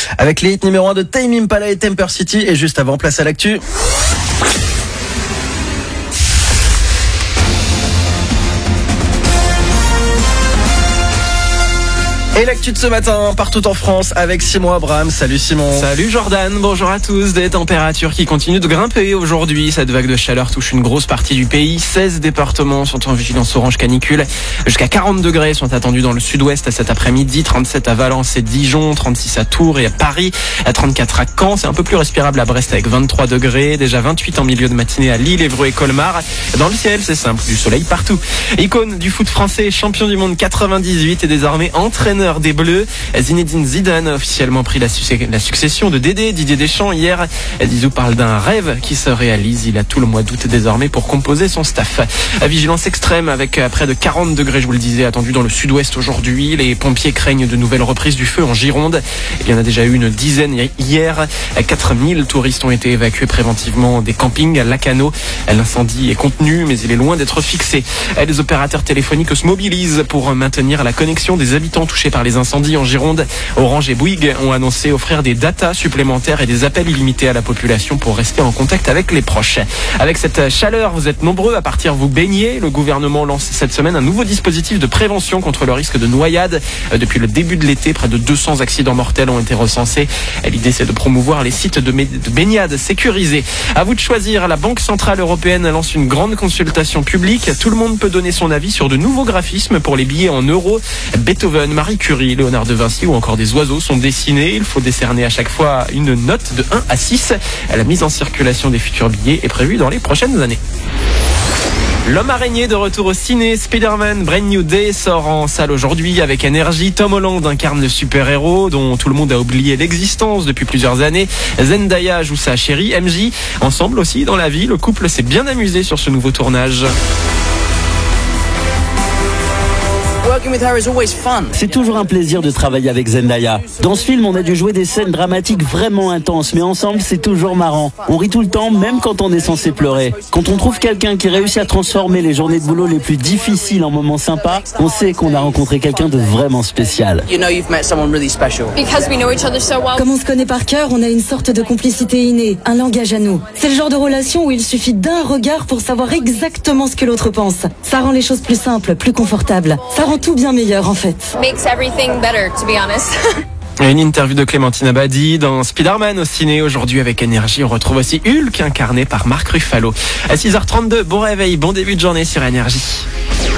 avec les hits numéro 1 de Tame Impala et Temper City. Et juste avant, place à l'actu. Et l'actu de ce matin, partout en France, avec Simon Abraham. Salut Simon. Salut Jordan, bonjour à tous. Des températures qui continuent de grimper aujourd'hui. Cette vague de chaleur touche une grosse partie du pays. 16 départements sont en vigilance orange canicule. Jusqu'à 40 degrés sont attendus dans le sud-ouest cet après-midi. 37 à Valence et Dijon, 36 à Tours et à Paris, à 34 à Caen. C'est un peu plus respirable à Brest avec 23 degrés. Déjà 28 en milieu de matinée à Lille, Évreux et Colmar. Dans le ciel, c'est simple, du soleil partout. Icône du foot français, champion du monde 98 et désormais entraîneur des Bleus, Zinedine Zidane a officiellement pris la succession de Didier Deschamps hier. Zizou parle d'un rêve qui se réalise. Il a tout le mois d'août désormais pour composer son staff. Vigilance extrême avec près de 40 degrés, je vous le disais, attendu dans le sud-ouest aujourd'hui. Les pompiers craignent de nouvelles reprises du feu en Gironde. Il y en a déjà eu une dizaine hier. 4000 touristes ont été évacués préventivement des campings à Lacano. L'incendie est contenu, mais il est loin d'être fixé. Les opérateurs téléphoniques se mobilisent pour maintenir la connexion des habitants touchés par les incendies en Gironde. Orange et Bouygues ont annoncé offrir des datas supplémentaires et des appels illimités à la population pour rester en contact avec les proches. Avec cette chaleur, vous êtes nombreux à partir vous baigner. Le gouvernement lance cette semaine un nouveau dispositif de prévention contre le risque de noyade. Depuis le début de l'été, près de 200 accidents mortels ont été recensés. L'idée, c'est de promouvoir les sites de baignade sécurisés. À vous de choisir. La Banque Centrale Européenne lance une grande consultation publique. Tout le monde peut donner son avis sur de nouveaux graphismes pour les billets en euros. Beethoven, Marie Curie, Léonard de Vinci ou encore des oiseaux sont dessinés. Il faut décerner à chaque fois une note de 1 à 6. La mise en circulation des futurs billets est prévue dans les prochaines années. L'homme araignée de retour au ciné, Spider-Man Brand New Day sort en salle aujourd'hui avec énergie. Tom Holland incarne le super-héros dont tout le monde a oublié l'existence depuis plusieurs années. Zendaya joue sa chérie MJ. Ensemble aussi dans la vie, le couple s'est bien amusé sur ce nouveau tournage. C'est toujours un plaisir de travailler avec Zendaya. Dans ce film, on a dû jouer des scènes dramatiques vraiment intenses, mais ensemble, c'est toujours marrant. On rit tout le temps, même quand on est censé pleurer. Quand on trouve quelqu'un qui réussit à transformer les journées de boulot les plus difficiles en moments sympas, on sait qu'on a rencontré quelqu'un de vraiment spécial. Comme on se connaît par cœur, on a une sorte de complicité innée, un langage à nous. C'est le genre de relation où il suffit d'un regard pour savoir exactement ce que l'autre pense. Ça rend les choses plus simples, plus confortables. Ça rend tout bien meilleur en fait. Makes everything better, to be honest. Une interview de Clémentine Abadi dans Spider-Man au ciné aujourd'hui avec énergie. On retrouve aussi Hulk incarné par Marc Ruffalo. À 6h32, bon réveil, bon début de journée sur Énergie.